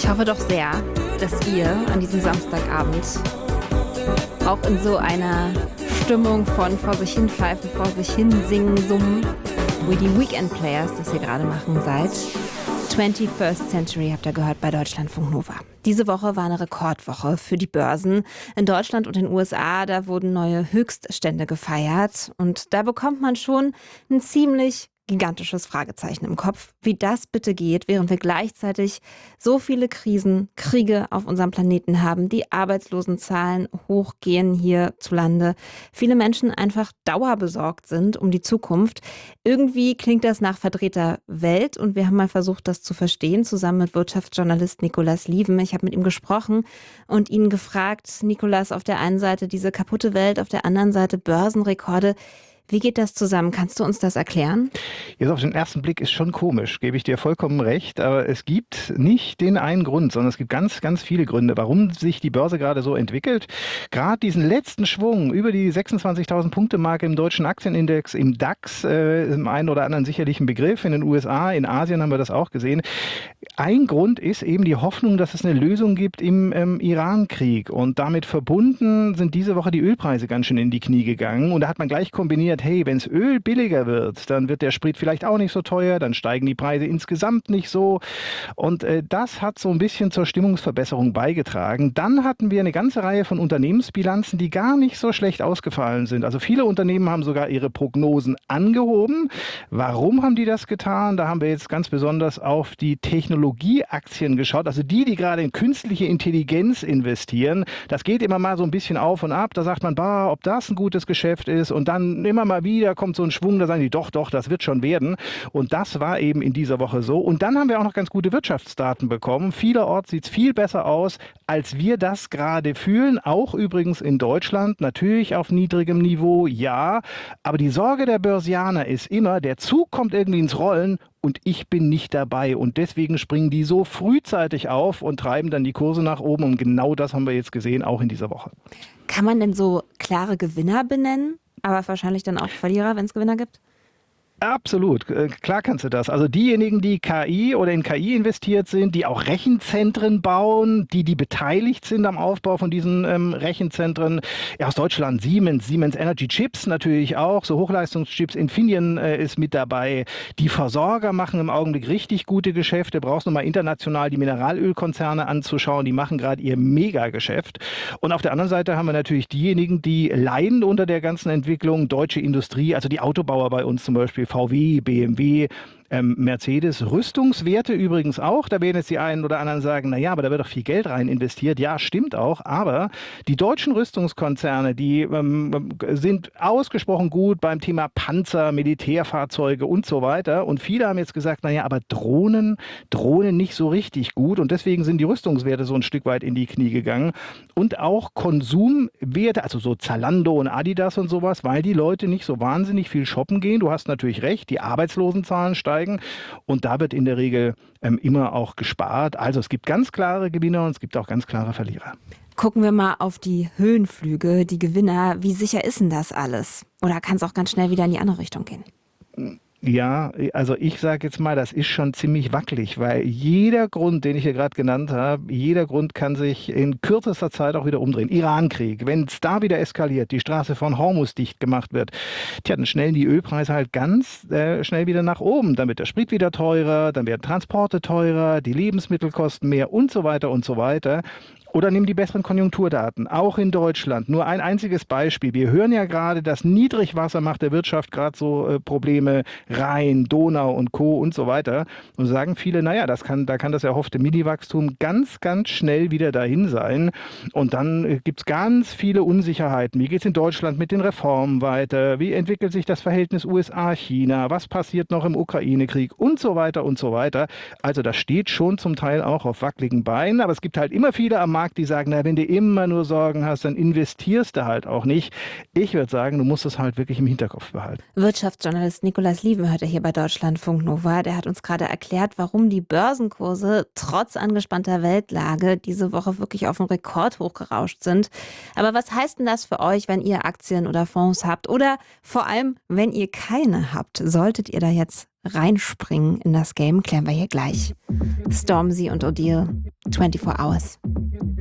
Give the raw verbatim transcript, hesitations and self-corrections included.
Ich hoffe doch sehr, dass ihr an diesem Samstagabend auch in so einer Stimmung von vor sich hin pfeifen, vor sich hin singen, summen, wie die Weekend Players das hier gerade machen seid. twenty-first Century habt ihr gehört bei Deutschlandfunk Nova. Diese Woche war eine Rekordwoche für die Börsen. In Deutschland und den U S A, da wurden neue Höchststände gefeiert. Und da bekommt man schon ein ziemlich gigantisches Fragezeichen im Kopf, wie das bitte geht, während wir gleichzeitig so viele Krisen, Kriege auf unserem Planeten haben, die Arbeitslosenzahlen hochgehen hierzulande, viele Menschen einfach dauerbesorgt sind um die Zukunft. Irgendwie klingt das nach verdrehter Welt und wir haben mal versucht, das zu verstehen, zusammen mit Wirtschaftsjournalist Nikolaus Lieven. Ich habe mit ihm gesprochen und ihn gefragt, Nikolaus, auf der einen Seite diese kaputte Welt, auf der anderen Seite Börsenrekorde. Wie geht das zusammen? Kannst du uns das erklären? Jetzt auf den ersten Blick ist schon komisch, gebe ich dir vollkommen recht. Aber es gibt nicht den einen Grund, sondern es gibt ganz, ganz viele Gründe, warum sich die Börse gerade so entwickelt. Gerade diesen letzten Schwung über die sechsundzwanzigtausend Punkte Marke im deutschen Aktienindex, im DAX, äh, im einen oder anderen sicherlich ein Begriff. In den U S A, in Asien haben wir das auch gesehen. Ein Grund ist eben die Hoffnung, dass es eine Lösung gibt im ähm, Iran-Krieg. Und damit verbunden sind diese Woche die Ölpreise ganz schön in die Knie gegangen. Und da hat man gleich kombiniert, hey, wenn das Öl billiger wird, dann wird der Sprit vielleicht auch nicht so teuer, dann steigen die Preise insgesamt nicht so. Und äh, das hat so ein bisschen zur Stimmungsverbesserung beigetragen. Dann hatten wir eine ganze Reihe von Unternehmensbilanzen, die gar nicht so schlecht ausgefallen sind. Also viele Unternehmen haben sogar ihre Prognosen angehoben. Warum haben die das getan? Da haben wir jetzt ganz besonders auf die Technologieaktien geschaut, also die, die gerade in künstliche Intelligenz investieren. Das geht immer mal so ein bisschen auf und ab. Da sagt man, bah, ob das ein gutes Geschäft ist, und dann immer mal wieder kommt so ein Schwung, da sagen die, doch, doch, das wird schon werden. Und das war eben in dieser Woche so. Und dann haben wir auch noch ganz gute Wirtschaftsdaten bekommen. Vielerorts sieht es viel besser aus, als wir das gerade fühlen. Auch übrigens in Deutschland, natürlich auf niedrigem Niveau, ja. Aber die Sorge der Börsianer ist immer, der Zug kommt irgendwie ins Rollen und ich bin nicht dabei. Und deswegen springen die so frühzeitig auf und treiben dann die Kurse nach oben. Und genau das haben wir jetzt gesehen, auch in dieser Woche. Kann man denn so klare Gewinner benennen? Aber wahrscheinlich dann auch Verlierer, wenn es Gewinner gibt? Absolut, klar kannst du das. Also diejenigen, die K I oder in K I investiert sind, die auch Rechenzentren bauen, die, die beteiligt sind am Aufbau von diesen ähm, Rechenzentren. Ja, aus Deutschland Siemens, Siemens Energy Chips natürlich auch, so Hochleistungschips. Infineon äh, ist mit dabei. Die Versorger machen im Augenblick richtig gute Geschäfte. Brauchst du mal international die Mineralölkonzerne anzuschauen, die machen gerade ihr Megageschäft. Und auf der anderen Seite haben wir natürlich diejenigen, die leiden unter der ganzen Entwicklung. Deutsche Industrie, also die Autobauer bei uns zum Beispiel, V W, B M W, ähm, Mercedes, Rüstungswerte übrigens auch. Da werden jetzt die einen oder anderen sagen, naja, aber da wird doch viel Geld rein investiert. Ja, stimmt auch. Aber die deutschen Rüstungskonzerne, die ähm, sind ausgesprochen gut beim Thema Panzer, Militärfahrzeuge und so weiter. Und viele haben jetzt gesagt, naja, aber Drohnen, Drohnen nicht so richtig gut. Und deswegen sind die Rüstungswerte so ein Stück weit in die Knie gegangen. Und auch Konsumwerte, also so Zalando und Adidas und sowas, weil die Leute nicht so wahnsinnig viel shoppen gehen. Du hast natürlich recht, die Arbeitslosenzahlen steigen. Und da wird in der Regel ähm, immer auch gespart. Also es gibt ganz klare Gewinner und es gibt auch ganz klare Verlierer. Gucken wir mal auf die Höhenflüge, die Gewinner. Wie sicher ist denn das alles? Oder kann es auch ganz schnell wieder in die andere Richtung gehen? Ja, also ich sage jetzt mal, das ist schon ziemlich wackelig, weil jeder Grund, den ich hier gerade genannt habe, jeder Grund kann sich in kürzester Zeit auch wieder umdrehen. Irankrieg, wenn es da wieder eskaliert, die Straße von Hormuz dicht gemacht wird, tja, dann schnellen die Ölpreise halt ganz äh, schnell wieder nach oben. Dann wird der Sprit wieder teurer, dann werden Transporte teurer, die Lebensmittel kosten mehr und so weiter und so weiter. Oder nimm die besseren Konjunkturdaten, auch in Deutschland. Nur ein einziges Beispiel. Wir hören ja gerade, das Niedrigwasser macht der Wirtschaft gerade so äh, Probleme, Rhein, Donau und Co. und so weiter. Und sagen viele, naja, das kann, da kann das erhoffte Mini-Wachstum ganz, ganz schnell wieder dahin sein. Und dann äh, gibt es ganz viele Unsicherheiten. Wie geht es in Deutschland mit den Reformen weiter? Wie entwickelt sich das Verhältnis U S A-China? Was passiert noch im Ukraine-Krieg? Und so weiter und so weiter. Also das steht schon zum Teil auch auf wackeligen Beinen. Aber es gibt halt immer viele am Markt, die sagen, na, wenn du immer nur Sorgen hast, dann investierst du halt auch nicht. Ich würde sagen, du musst es halt wirklich im Hinterkopf behalten. Wirtschaftsjournalist Nikolaus Lieven hört er hier bei Deutschlandfunk Nova. Der hat uns gerade erklärt, warum die Börsenkurse trotz angespannter Weltlage diese Woche wirklich auf einen Rekord hochgerauscht sind. Aber was heißt denn das für euch, wenn ihr Aktien oder Fonds habt? Oder vor allem, wenn ihr keine habt? Solltet ihr da jetzt reinspringen in das Game? Klären wir hier gleich. Stormzy und Odile, twenty-four hours.